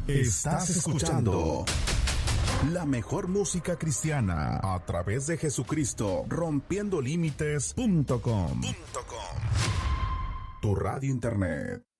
Estás escuchando la mejor música cristiana a través de Jesucristo, rompiendolímites.com. Tu radio internet.